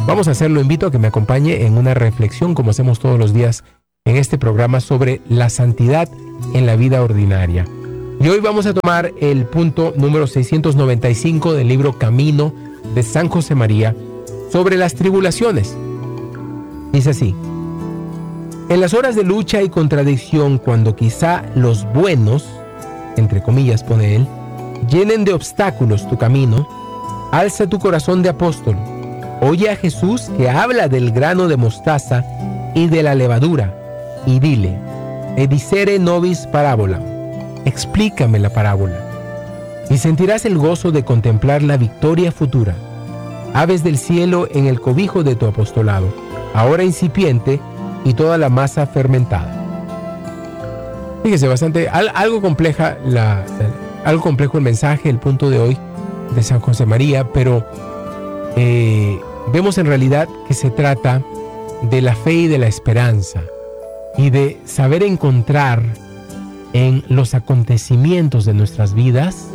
Vamos a hacerlo, invito a que me acompañe en una reflexión, como hacemos todos los días en este programa, sobre la santidad en la vida ordinaria. Y hoy vamos a tomar el punto número 695 del libro Camino de San José María sobre las tribulaciones. Dice así: en las horas de lucha y contradicción, cuando quizá los buenos, entre comillas pone él, llenen de obstáculos tu camino, alza tu corazón de apóstol. Oye a Jesús que habla del grano de mostaza y de la levadura, y dile: Edicere nobis parabola, explícame la parábola, y sentirás el gozo de contemplar la victoria futura. Aves del cielo en el cobijo de tu apostolado, ahora incipiente y toda la masa fermentada. Fíjese, bastante, algo complejo el mensaje, el punto de hoy de San José María, pero vemos en realidad que se trata de la fe y de la esperanza y de saber encontrar en los acontecimientos de nuestras vidas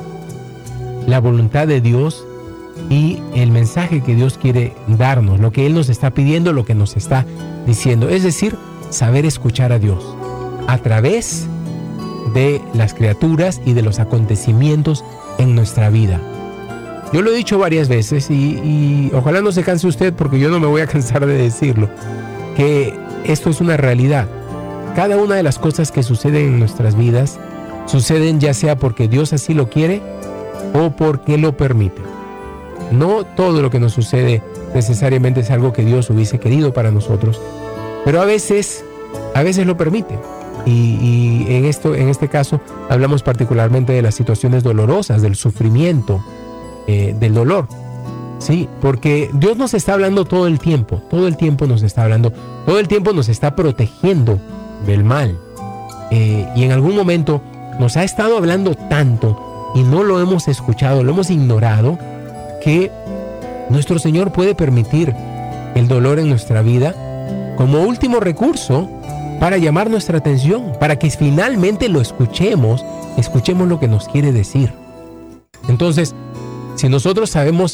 la voluntad de Dios y el mensaje que Dios quiere darnos, lo que Él nos está pidiendo, lo que nos está diciendo. Es decir, saber escuchar a Dios a través de las criaturas y de los acontecimientos en nuestra vida. Yo lo he dicho varias veces y ojalá no se canse usted, porque yo no me voy a cansar de decirlo, que esto es una realidad. Cada una de las cosas que suceden en nuestras vidas suceden ya sea porque Dios así lo quiere o porque lo permite. No todo lo que nos sucede necesariamente es algo que Dios hubiese querido para nosotros, pero a veces lo permite. Y en este caso hablamos particularmente de las situaciones dolorosas, del sufrimiento, del dolor. Sí, porque Dios nos está hablando todo el tiempo nos está hablando, todo el tiempo nos está protegiendo del mal. Y en algún momento nos ha estado hablando tanto y no lo hemos escuchado, lo hemos ignorado, que nuestro Señor puede permitir el dolor en nuestra vida como último recurso para llamar nuestra atención, para que finalmente lo escuchemos lo que nos quiere decir. Entonces, si nosotros sabemos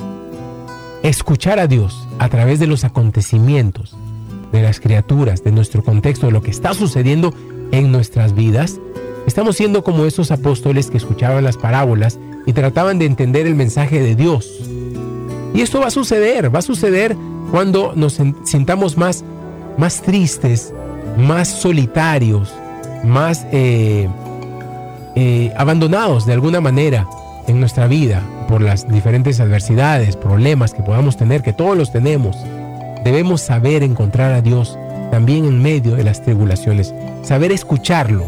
escuchar a Dios a través de los acontecimientos, de las criaturas, de nuestro contexto, de lo que está sucediendo en nuestras vidas, estamos siendo como esos apóstoles que escuchaban las parábolas y trataban de entender el mensaje de Dios. Y esto va a suceder cuando nos sintamos más tristes, más solitarios, más abandonados de alguna manera en nuestra vida por las diferentes adversidades, problemas que podamos tener, que todos los tenemos. Debemos saber encontrar a Dios también en medio de las tribulaciones, saber escucharlo.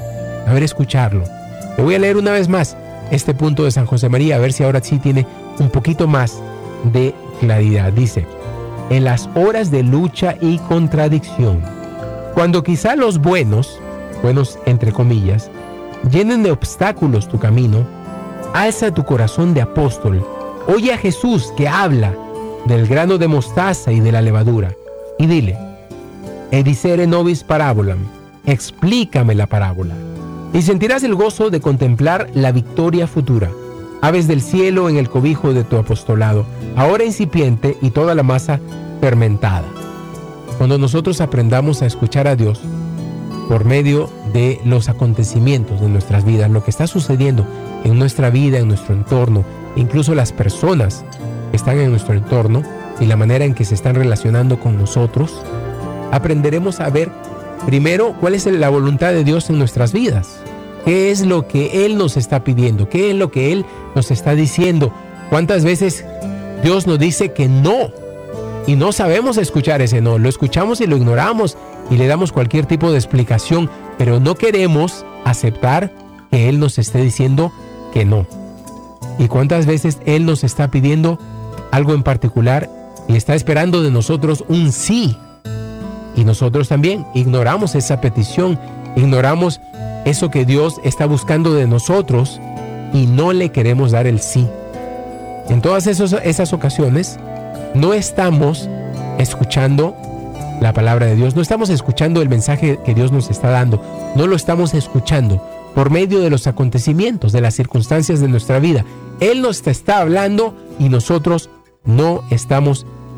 Le voy a leer una vez más este punto de San José María, a ver si ahora sí tiene un poquito más de claridad. Dice: en las horas de lucha y contradicción, cuando quizá los buenos entre comillas, llenen de obstáculos tu camino, alza tu corazón de apóstol, oye a Jesús que habla del grano de mostaza y de la levadura, y dile: Edicere nobis parabolam, explícame la parábola, y sentirás el gozo de contemplar la victoria futura. Aves del cielo en el cobijo de tu apostolado, ahora incipiente y toda la masa fermentada. Cuando nosotros aprendamos a escuchar a Dios por medio de los acontecimientos de nuestras vidas, lo que está sucediendo en nuestra vida, en nuestro entorno, incluso las personas que están en nuestro entorno y la manera en que se están relacionando con nosotros, aprenderemos a ver primero cuál es la voluntad de Dios en nuestras vidas. ¿Qué es lo que Él nos está pidiendo? ¿Qué es lo que Él nos está diciendo? ¿Cuántas veces Dios nos dice que no? Y no sabemos escuchar ese no. Lo escuchamos y lo ignoramos y le damos cualquier tipo de explicación, pero no queremos aceptar que Él nos esté diciendo que no. ¿Y cuántas veces Él nos está pidiendo algo en particular y está esperando de nosotros un sí? Y nosotros también ignoramos esa petición, ignoramos eso que Dios está buscando de nosotros y no le queremos dar el sí. En todas esas ocasiones no estamos escuchando la palabra de Dios, no estamos escuchando el mensaje que Dios nos está dando, no lo estamos escuchando por medio de los acontecimientos, de las circunstancias de nuestra vida. Él nos está hablando y nosotros no estamos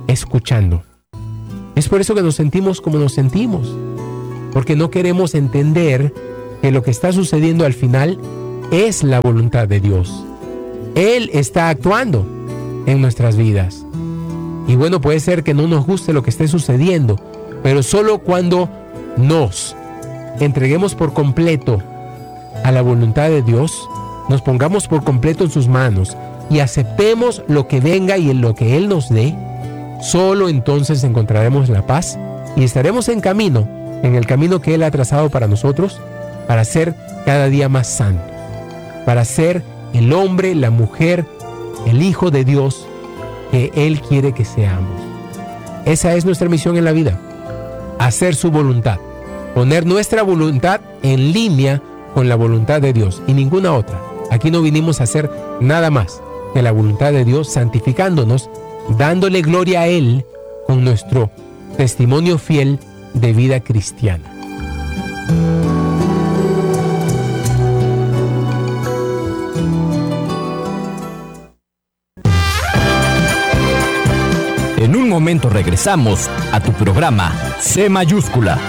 escuchando. Es por eso que nos sentimos como nos sentimos, porque no queremos entender que lo que está sucediendo al final es la voluntad de Dios. Él está actuando en nuestras vidas. Y bueno, puede ser que no nos guste lo que esté sucediendo, pero solo cuando nos entreguemos por completo a la voluntad de Dios, nos pongamos por completo en sus manos y aceptemos lo que venga y en lo que Él nos dé, solo entonces encontraremos la paz y estaremos en el camino que Él ha trazado para nosotros, para ser cada día más santos, para ser el hombre, la mujer, el Hijo de Dios que Él quiere que seamos. Esa es nuestra misión en la vida, hacer su voluntad, poner nuestra voluntad en línea con la voluntad de Dios y ninguna otra. Aquí no vinimos a hacer nada más que la voluntad de Dios, santificándonos, dándole gloria a Él con nuestro testimonio fiel de vida cristiana. En un momento regresamos a tu programa C Mayúscula.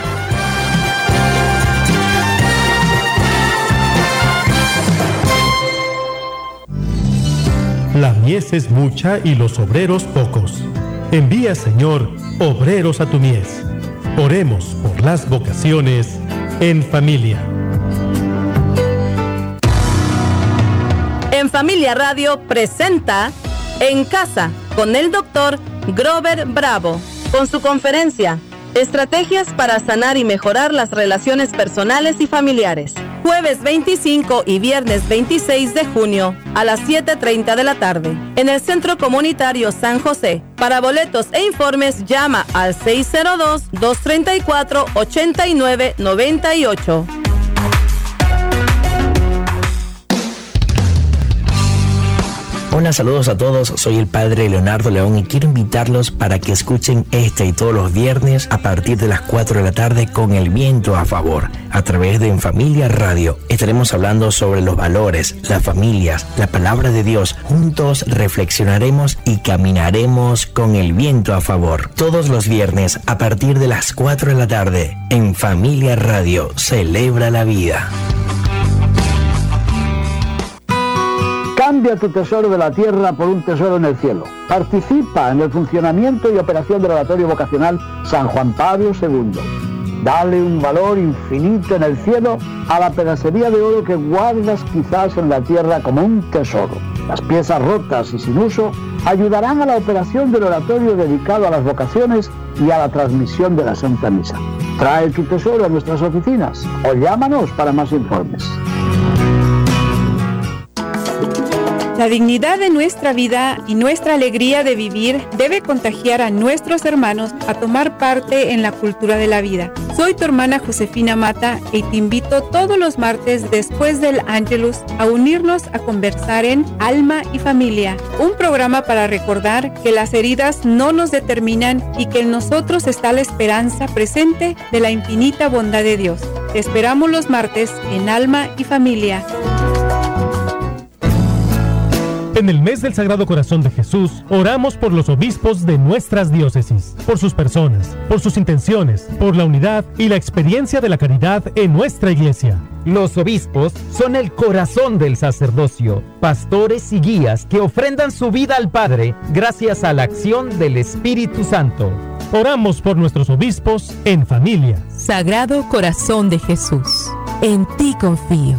La mies es mucha y los obreros pocos. Envía, Señor, obreros a tu mies. Oremos por las vocaciones en familia. En Familia Radio presenta En Casa con el Dr. Grover Bravo, con su conferencia Estrategias para sanar y mejorar las relaciones personales y familiares. Jueves 25 y viernes 26 de junio a las 7:30 de la tarde en el Centro Comunitario San José. Para boletos e informes llama al 602-234-8998. Hola, saludos a todos, soy el Padre Leonardo León y quiero invitarlos para que escuchen este y todos los viernes a partir de las 4 de la tarde con El Viento a Favor, a través de En Familia Radio. Estaremos hablando sobre los valores, las familias, la palabra de Dios. Juntos reflexionaremos y caminaremos con el viento a favor. Todos los viernes a partir de las 4 de la tarde, En Familia Radio, celebra la vida. Cambia tu tesoro de la tierra por un tesoro en el cielo. Participa en el funcionamiento y operación del Oratorio Vocacional San Juan Pablo II. Dale un valor infinito en el cielo a la pedacería de oro que guardas quizás en la tierra como un tesoro. Las piezas rotas y sin uso ayudarán a la operación del oratorio dedicado a las vocaciones y a la transmisión de la Santa Misa. Trae tu tesoro a nuestras oficinas o llámanos para más informes. La dignidad de nuestra vida y nuestra alegría de vivir debe contagiar a nuestros hermanos a tomar parte en la cultura de la vida. Soy tu hermana Josefina Mata y te invito todos los martes después del Ángelus a unirnos a conversar en Alma y Familia, un programa para recordar que las heridas no nos determinan y que en nosotros está la esperanza presente de la infinita bondad de Dios. Te esperamos los martes en Alma y Familia. En el mes del Sagrado Corazón de Jesús, oramos por los obispos de nuestras diócesis, por sus personas, por sus intenciones, por la unidad y la experiencia de la caridad en nuestra iglesia. Los obispos son el corazón del sacerdocio, pastores y guías que ofrendan su vida al Padre gracias a la acción del Espíritu Santo. Oramos por nuestros obispos en familia. Sagrado Corazón de Jesús, en ti confío.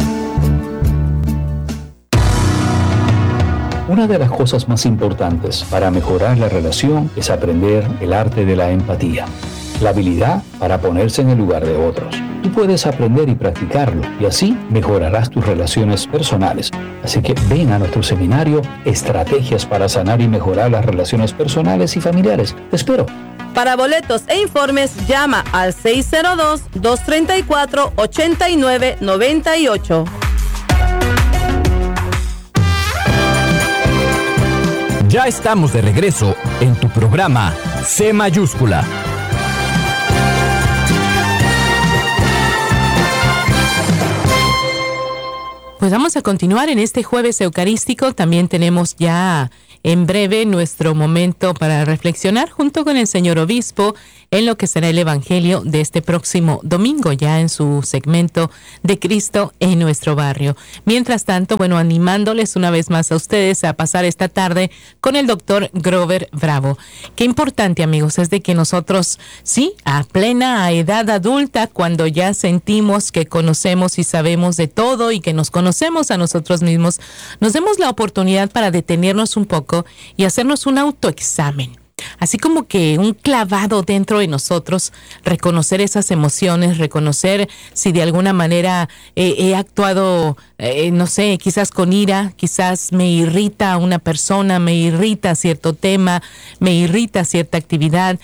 Una de las cosas más importantes para mejorar la relación es aprender el arte de la empatía, la habilidad para ponerse en el lugar de otros. Tú puedes aprender y practicarlo y así mejorarás tus relaciones personales. Así que ven a nuestro seminario Estrategias para sanar y mejorar las relaciones personales y familiares. Te espero. Para boletos e informes llama al 602-234-8998. Ya estamos de regreso en tu programa C Mayúscula. Pues vamos a continuar en este jueves eucarístico. También tenemos ya en breve nuestro momento para reflexionar junto con el señor obispo en lo que será el Evangelio de este próximo domingo, ya en su segmento de Cristo en nuestro barrio. Mientras tanto, bueno, animándoles una vez más a ustedes a pasar esta tarde con el doctor Grover Bravo. Qué importante, amigos, es de que nosotros, sí, a plena edad adulta, cuando ya sentimos que conocemos y sabemos de todo y que nos conocemos a nosotros mismos, nos demos la oportunidad para detenernos un poco y hacernos un autoexamen. Así como que un clavado dentro de nosotros, reconocer esas emociones, reconocer si de alguna manera he actuado, no sé, quizás con ira, quizás me irrita una persona, me irrita cierto tema, me irrita cierta actividad,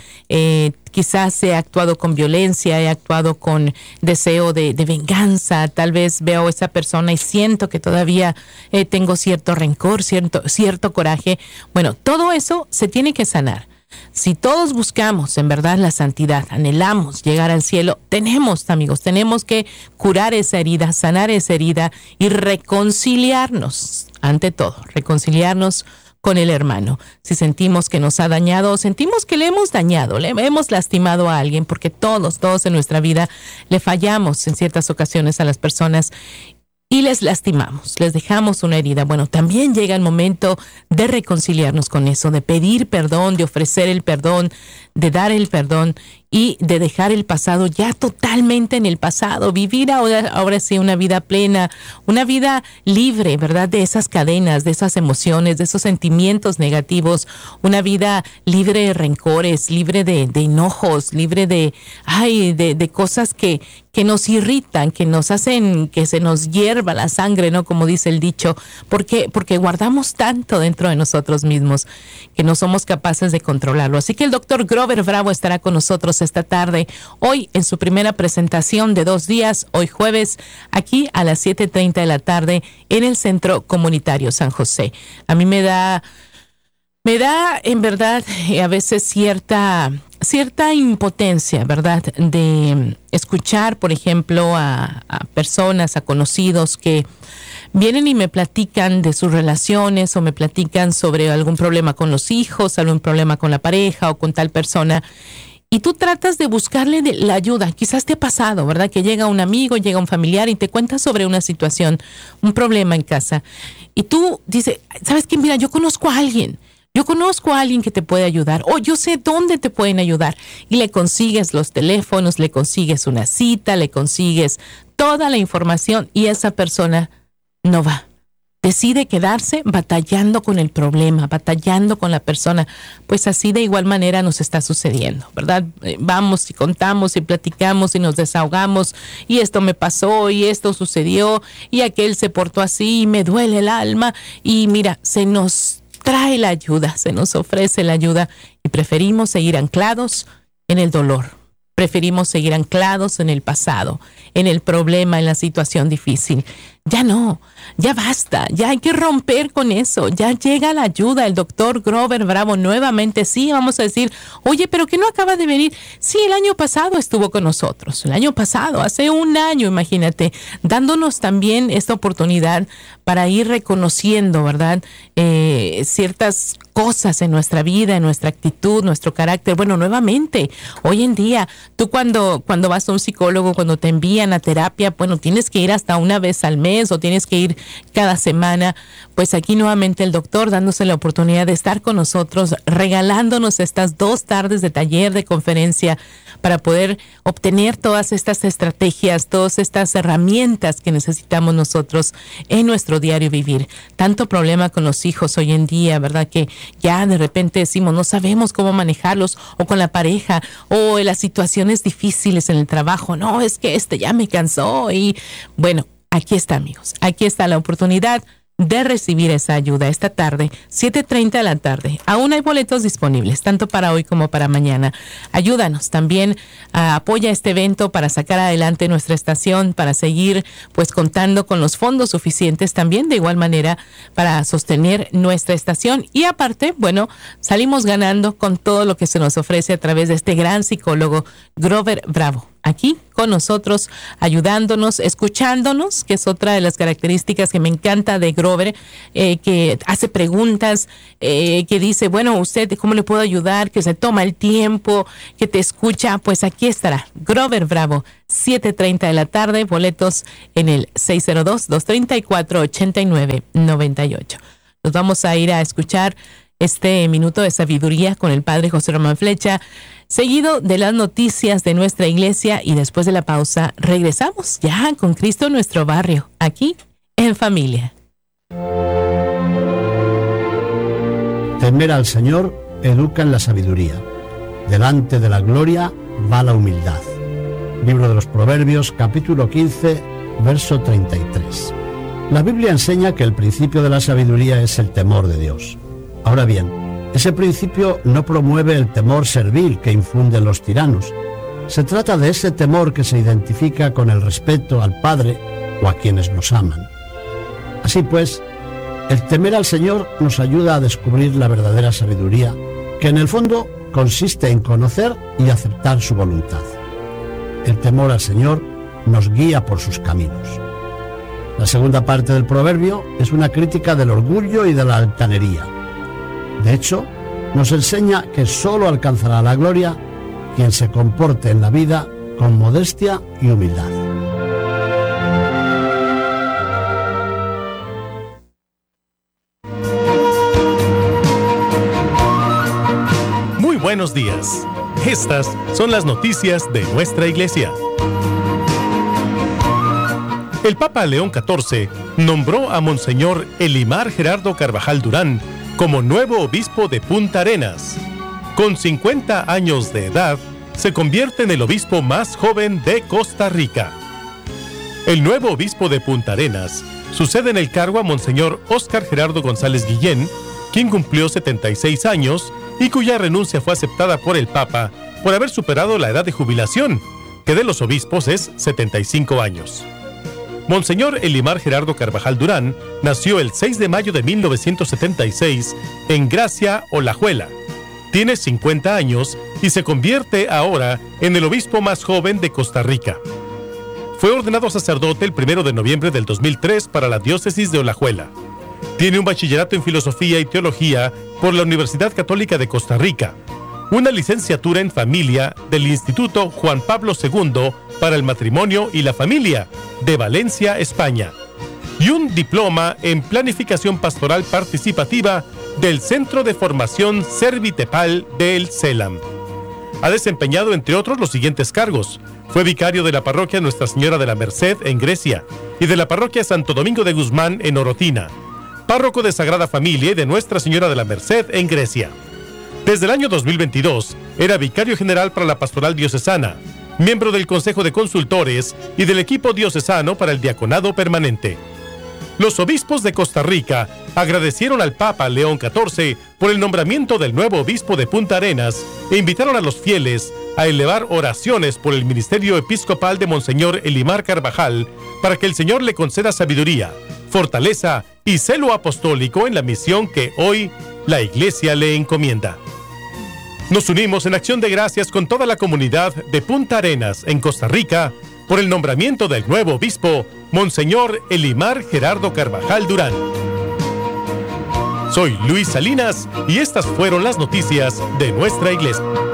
quizás he actuado con violencia, he actuado con deseo de venganza, tal vez veo a esa persona y siento que todavía tengo cierto rencor, cierto coraje. Bueno, todo eso se tiene que sanar. Si todos buscamos en verdad la santidad, anhelamos llegar al cielo, tenemos, amigos, tenemos que curar esa herida, sanar esa herida y reconciliarnos, ante todo, reconciliarnos con el hermano. Si sentimos que nos ha dañado o sentimos que le hemos dañado, le hemos lastimado a alguien, porque todos en nuestra vida le fallamos en ciertas ocasiones a las personas y les lastimamos, les dejamos una herida. Bueno, también llega el momento de reconciliarnos con eso, de pedir perdón, de ofrecer el perdón, de dar el perdón y de dejar el pasado ya totalmente en el pasado, vivir ahora sí una vida plena, una vida libre, ¿verdad? De esas cadenas, de esas emociones, de esos sentimientos negativos, una vida libre de rencores, libre de enojos, libre de cosas que nos irritan, que nos hacen que se nos hierva la sangre, ¿no? Como dice el dicho, porque guardamos tanto dentro de nosotros mismos que no somos capaces de controlarlo. Así que el doctor Grover Bravo estará con nosotros esta tarde, hoy en su primera presentación de 2 días, hoy jueves, aquí a las 7:30 de la tarde en el Centro Comunitario San José. A mí me da en verdad a veces cierta impotencia, ¿verdad? De escuchar, por ejemplo, a personas, a conocidos que vienen y me platican de sus relaciones o me platican sobre algún problema con los hijos, algún problema con la pareja o con tal persona. Y tú tratas de buscarle la ayuda. Quizás te ha pasado, ¿verdad? Que llega un amigo, llega un familiar y te cuenta sobre una situación, un problema en casa. Y tú dices, ¿sabes qué? Mira, yo conozco a alguien que te puede ayudar, o yo sé dónde te pueden ayudar, y le consigues los teléfonos, le consigues una cita, le consigues toda la información y esa persona no va. Decide quedarse batallando con el problema, batallando con la persona. Pues así de igual manera nos está sucediendo, ¿verdad? Vamos y contamos y platicamos y nos desahogamos, y esto me pasó y esto sucedió y aquel se portó así y me duele el alma, y mira, se nos trae la ayuda, se nos ofrece la ayuda y preferimos seguir anclados en el dolor. Preferimos seguir anclados en el pasado, en el problema, en la situación difícil. Ya no, ya basta, ya hay que romper con eso, ya llega la ayuda. El doctor Grover Bravo nuevamente, sí, vamos a decir, oye, pero que no acaba de venir. Sí, el año pasado estuvo con nosotros, el año pasado, hace un año, imagínate, dándonos también esta oportunidad para ir reconociendo, ¿verdad? Ciertas cosas en nuestra vida, en nuestra actitud, nuestro carácter. Bueno, nuevamente, hoy en día, tú cuando vas a un psicólogo, cuando te envían a terapia, bueno, tienes que ir hasta una vez al mes o tienes que ir cada semana. Pues aquí nuevamente el doctor dándose la oportunidad de estar con nosotros, regalándonos estas 2 tardes de taller, de conferencia, para poder obtener todas estas estrategias, todas estas herramientas que necesitamos nosotros en nuestro diario vivir. Tanto problema con los hijos hoy en día, ¿verdad? Que ya de repente decimos, no sabemos cómo manejarlos, o con la pareja, o en las situaciones difíciles en el trabajo. No, es que ya me cansó. Y bueno, aquí está, amigos, aquí está la oportunidad de recibir esa ayuda esta tarde, 7:30 de la tarde. Aún hay boletos disponibles, tanto para hoy como para mañana. Ayúdanos también, apoya este evento para sacar adelante nuestra estación, para seguir pues contando con los fondos suficientes también, de igual manera, para sostener nuestra estación. Y aparte, bueno, salimos ganando con todo lo que se nos ofrece a través de este gran psicólogo, Grover Bravo. aquí con nosotros, ayudándonos, escuchándonos, que es otra de las características que me encanta de Grover, que hace preguntas, que dice, bueno, usted, ¿cómo le puedo ayudar? Que se toma el tiempo, que te escucha. Pues aquí estará Grover Bravo, 7:30 de la tarde, boletos en el 602-234-8998. Nos vamos a ir a escuchar este minuto de sabiduría con el padre José Román Flecha, seguido de las noticias de nuestra iglesia, y después de la pausa regresamos ya con Cristo en nuestro barrio, aquí en familia. Temer al Señor educa en la sabiduría. Delante de la gloria va la humildad. Libro de los Proverbios, capítulo 15, verso 33. La Biblia enseña que el principio de la sabiduría es el temor de Dios. Ahora bien, ese principio no promueve el temor servil que infunden los tiranos. Se trata de ese temor que se identifica con el respeto al Padre o a quienes nos aman. Así pues, el temer al Señor nos ayuda a descubrir la verdadera sabiduría, que en el fondo consiste en conocer y aceptar su voluntad. El temor al Señor nos guía por sus caminos. La segunda parte del proverbio es una crítica del orgullo y de la altanería. De hecho, nos enseña que solo alcanzará la gloria quien se comporte en la vida con modestia y humildad. Muy buenos días. Estas son las noticias de nuestra iglesia. El Papa León XIV nombró a Monseñor Elimar Gerardo Carvajal Durán como nuevo obispo de Punta Arenas. Con 50 años de edad, se convierte en el obispo más joven de Costa Rica. El nuevo obispo de Punta Arenas sucede en el cargo a Monseñor Óscar Gerardo González Guillén, quien cumplió 76 años y cuya renuncia fue aceptada por el Papa por haber superado la edad de jubilación, que de los obispos es 75 años. Monseñor Elimar Gerardo Carvajal Durán nació el 6 de mayo de 1976 en Gracia, Olajuela. Tiene 50 años y se convierte ahora en el obispo más joven de Costa Rica. Fue ordenado sacerdote el 1 de noviembre del 2003 para la diócesis de Olajuela. Tiene un bachillerato en Filosofía y Teología por la Universidad Católica de Costa Rica, una licenciatura en Familia del Instituto Juan Pablo II para el Matrimonio y la Familia de Valencia, España, y un diploma en Planificación Pastoral Participativa del Centro de Formación Servitepal del CELAM. Ha desempeñado, entre otros, los siguientes cargos. Fue vicario de la parroquia Nuestra Señora de la Merced en Grecia y de la parroquia Santo Domingo de Guzmán en Orotina, párroco de Sagrada Familia y de Nuestra Señora de la Merced en Grecia. Desde el año 2022 era vicario general para la Pastoral Diocesana, miembro del Consejo de Consultores y del equipo diocesano para el diaconado permanente. Los obispos de Costa Rica agradecieron al Papa León XIV por el nombramiento del nuevo obispo de Punta Arenas e invitaron a los fieles a elevar oraciones por el ministerio episcopal de Monseñor Elimar Carvajal para que el Señor le conceda sabiduría, fortaleza y celo apostólico en la misión que hoy la Iglesia le encomienda. Nos unimos en acción de gracias con toda la comunidad de Punta Arenas en Costa Rica por el nombramiento del nuevo obispo, Monseñor Elimar Gerardo Carvajal Durán. Soy Luis Salinas y estas fueron las noticias de nuestra iglesia.